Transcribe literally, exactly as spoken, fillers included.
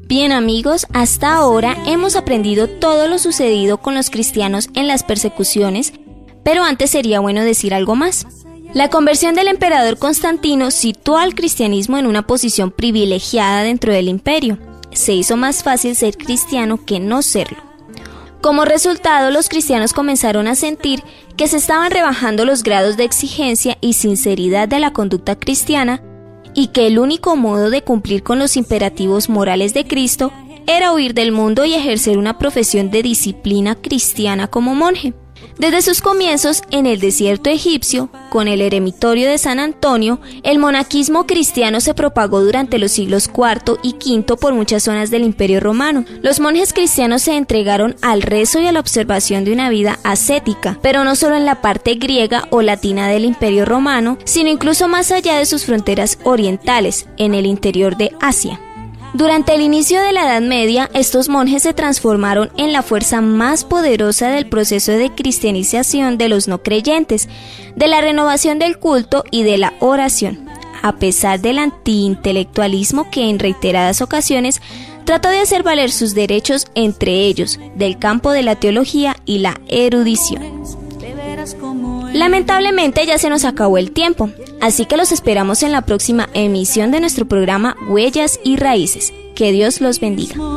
Bien amigos, hasta ahora hemos aprendido todo lo sucedido con los cristianos en las persecuciones, pero antes sería bueno decir algo más. La conversión del emperador Constantino situó al cristianismo en una posición privilegiada dentro del imperio. Se hizo más fácil ser cristiano que no serlo. Como resultado, los cristianos comenzaron a sentir que se estaban rebajando los grados de exigencia y sinceridad de la conducta cristiana y que el único modo de cumplir con los imperativos morales de Cristo era huir del mundo y ejercer una profesión de disciplina cristiana como monje. Desde sus comienzos en el desierto egipcio, con el eremitorio de San Antonio, el monaquismo cristiano se propagó durante los siglos cuarto y quinto por muchas zonas del Imperio Romano. Los monjes cristianos se entregaron al rezo y a la observación de una vida ascética, pero no solo en la parte griega o latina del Imperio Romano, sino incluso más allá de sus fronteras orientales, en el interior de Asia. Durante el inicio de la Edad Media, estos monjes se transformaron en la fuerza más poderosa del proceso de cristianización de los no creyentes, de la renovación del culto y de la oración, a pesar del antiintelectualismo que en reiteradas ocasiones trató de hacer valer sus derechos, entre ellos del campo de la teología y la erudición. Lamentablemente ya se nos acabó el tiempo, así que los esperamos en la próxima emisión de nuestro programa Huellas y Raíces. Que Dios los bendiga.